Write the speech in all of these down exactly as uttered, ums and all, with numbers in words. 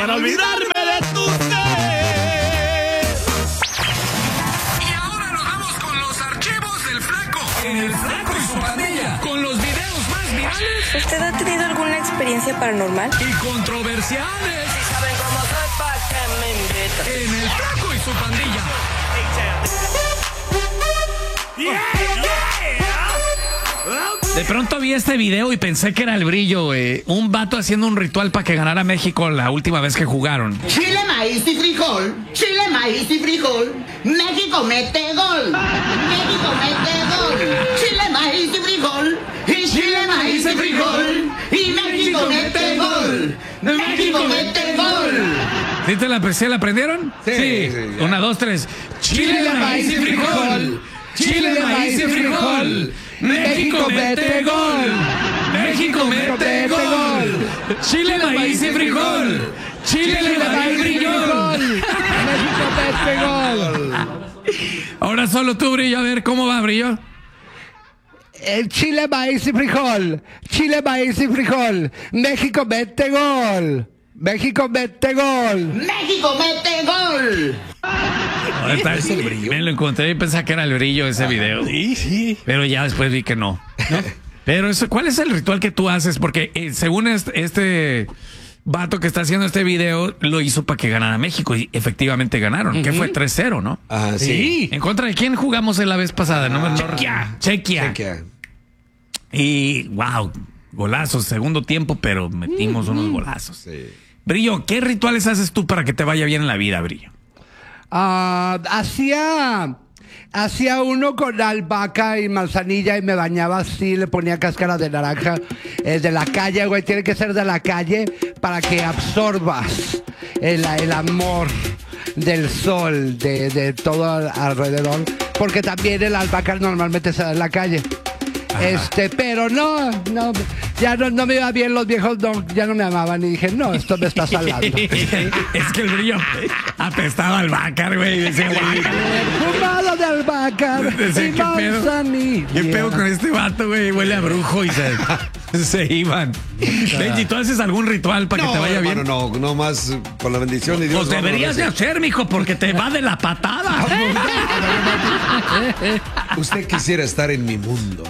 para olvidarme de tu ser. Y ahora nos vamos con los archivos del Flaco. En el Flaco y su pandilla. Con los videos más virales. ¿Usted ha tenido alguna experiencia paranormal? Y controversiales. Si saben cómo soy, ¿pa' qué me invitan? En el Flaco y su pandilla. Yeah, yeah. De pronto vi este video y pensé que era el Brillo, güey. Un vato haciendo un ritual para que ganara México la última vez que jugaron. Chile, maíz y frijol. Chile, maíz y frijol. México mete gol. México mete gol. Chile, maíz y frijol. Y Chile, maíz y frijol. Y México mete gol. México mete gol. ¿Sí te la, ¿sí la aprendieron? Sí. sí, sí Una, dos, tres. Chile, maíz y frijol. Chile, maíz y frijol. México mete gol. México mete gol. Chile, maíz y frijol. Chile, maíz y frijol. México mete gol. Ahora solo tú, Brillo. A ver, ¿cómo va, Brillo? El Chile, maíz y frijol. Chile, maíz y frijol. México mete gol. México mete gol. México mete gol. Ahora está ese Brillo. Me lo encontré y pensaba que era el Brillo ese video. Sí, sí. Pero ya después vi que no. ¿No? Pero eso, ¿cuál es el ritual que tú haces? Porque eh, según este, este vato que está haciendo este video, lo hizo para que ganara México y efectivamente ganaron. Uh-huh. Que fue tres cero, ¿no? Ah, sí. sí. ¿En contra de quién jugamos la vez pasada? No, no, Chequia. Chequia. Chequia. Y, wow, golazos, segundo tiempo, pero metimos uh-huh. unos golazos. Sí. Brillo, ¿qué rituales haces tú para que te vaya bien en la vida, Brillo? Uh, hacía hacía uno con albahaca y manzanilla y me bañaba así, le ponía cáscara de naranja. Es de la calle, güey, tiene que ser de la calle para que absorbas el, el amor del sol, de, de todo alrededor, porque también el albahaca normalmente se da en la calle. Ajá. Este, pero no, no, ya no, no me iba bien, los viejos no, ya no me amaban y dije, no, esto me está salando. Es que el Brillo apestaba al albahaca, güey, decía, fumado de albahaca y manzanilla. ¿Qué pedo con este vato, güey? Huele a brujo y se, se iban. Benji, ¿tú haces algún ritual para no, que te vaya hermano, bien? No, no más con la bendición de Dios. Pues deberías de hacer, mijo, porque te va de la patada. Usted quisiera estar en mi mundo.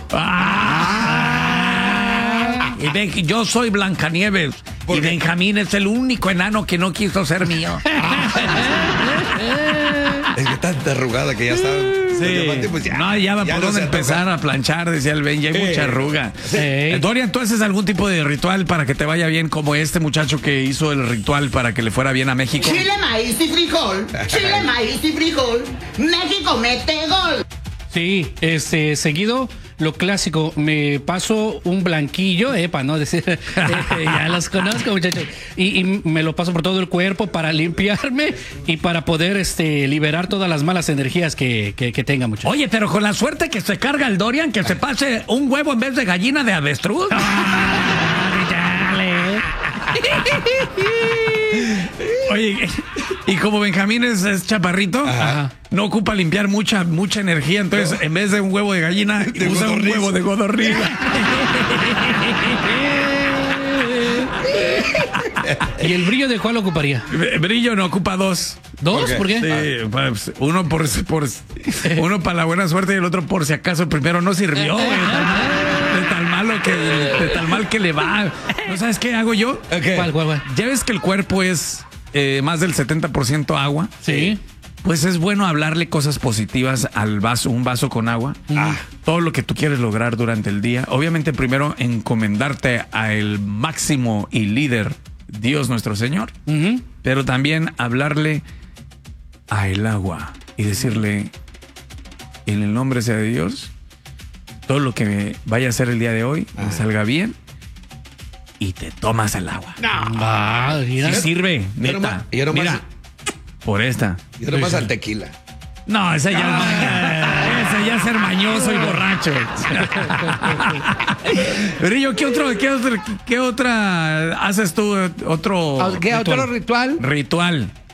Ah. Y ven, yo soy Blancanieves y Benjamín es el único enano que no quiso ser mío. Es que tanta arrugada que ya está. Sí. Pues ya, no, ya va ya por no dónde empezar a planchar, decía el Benji, hay eh, mucha arruga. Sí. Eh, Dorian, ¿tú haces algún tipo de ritual para que te vaya bien como este muchacho que hizo el ritual para que le fuera bien a México? Chile, maíz y frijol. Chile, maíz y frijol. México mete gol. Sí, este, seguido, lo clásico, me paso un blanquillo, eh, para no decir, eh, ya los conozco, muchachos, y, y me lo paso por todo el cuerpo para limpiarme y para poder este, liberar todas las malas energías que, que, que tenga, muchachos. Oye, pero con la suerte que se carga el Dorian, que se pase un huevo en vez de gallina de avestruz. Oye, y como Benjamín es, es chaparrito, ajá, no ocupa limpiar mucha mucha energía, entonces no, en vez de un huevo de gallina, de usa un huevo de godorniz. ¿Y el Brillo de cuál ocuparía? Brillo no ocupa dos. ¿Dos? Okay. ¿Por qué? Sí, ah. pues, uno por, por uno para la buena suerte y el otro por si acaso el primero no sirvió, güey. De tan malo que de tan mal que le va. ¿No sabes qué hago yo? Okay. ¿Cuál, cuál, cuál? Ya ves que el cuerpo es eh, más del setenta por ciento agua. Sí. Pues es bueno hablarle cosas positivas al vaso, un vaso con agua. Ah, todo lo que tú quieres lograr durante el día. Obviamente primero encomendarte al máximo y líder Dios nuestro Señor. Uh-huh. Pero también hablarle a el agua y decirle, en el nombre sea de Dios, todo lo que vaya a hacer el día de hoy, ah, me salga bien, y te tomas el agua. No. Ah, sí sirve, neta. Y ahora mira, más, por esta. Y ahora más al tequila. No, ese ya, ah. ese ya es ser mañoso y borracho. Brillo, ¿qué otro, qué otro, qué otra haces tú? Otro ¿Qué ritual? otro ritual? Ritual.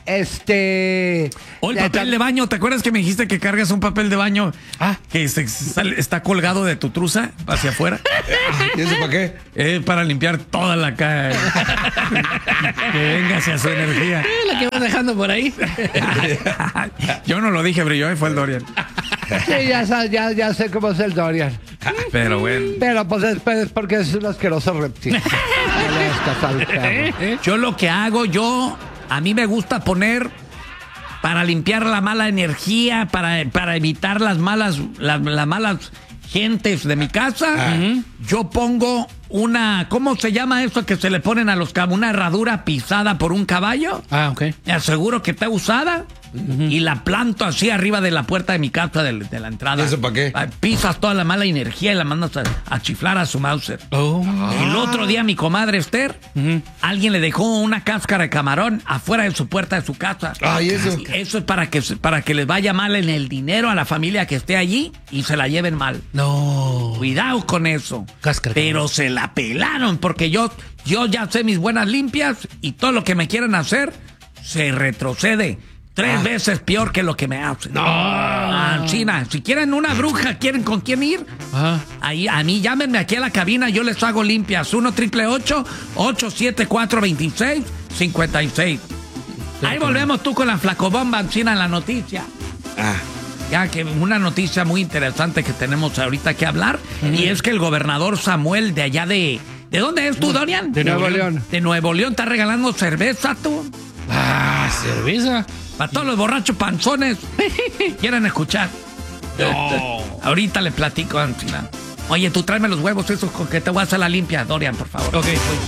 este... O el papel de baño, ¿te acuerdas que me dijiste que cargas un papel de baño Ah. que se- sale- está colgado de tu truza hacia afuera? ¿Y eso para qué? Eh, para limpiar toda la calle. Que venga hacia su energía. Eh, La que vas dejando por ahí. Yo no lo dije, pero yo fue el Dorian. Sí, ya, sa- ya, ya sé cómo es el Dorian. Pero bueno. Pero pues es, pues, es porque es un asqueroso reptil. No le hagas caso al perro. Yo lo que hago, yo, a mí me gusta poner para limpiar la mala energía, para, para evitar las malas, las, las malas gentes de mi casa. Yo pongo una, ¿cómo se llama eso que se le ponen a los cabos? Una herradura pisada por un caballo. Ah, ok. Me aseguro que está usada y la planto así arriba de la puerta de mi casa, de, de la entrada. ¿Y eso para qué? Ah, Pisas toda la mala energía y la mandas a, a chiflar a su Mauser. Oh. El otro día mi comadre Esther, alguien le dejó una cáscara de camarón afuera de su puerta de su casa. Ay, eso. Y eso es para que, se- para que les vaya mal en el dinero a la familia que esté allí y se la lleven mal. No. Cuidado con eso. Cáscara de Pero camarón. se la pelaron porque yo, yo ya sé mis buenas limpias y todo lo que me quieran hacer se retrocede. Tres veces peor que lo que me hacen. No. Ah, China, si quieren una bruja, ¿quieren con quién ir? Ah. Ahí, a mí, llámenme aquí a la cabina, yo les hago limpias. uno triple ocho, ocho siete cuatro, dos seis cinco seis. Ahí volvemos tú con la flacobomba, China, en la noticia. Ah, Ya que una noticia muy interesante que tenemos ahorita que hablar, y es que el gobernador Samuel de allá de... ¿De dónde es tú, Dorian? De Nuevo León. De Nuevo León, está regalando cerveza, tú. Ah, cerveza. Para todos los borrachos panzones. ¿Quieren escuchar? No. Ahorita le platico, Ancina. Oye, tú tráeme los huevos esos con que te voy a hacer la limpia, Dorian, por favor. Ok, pues.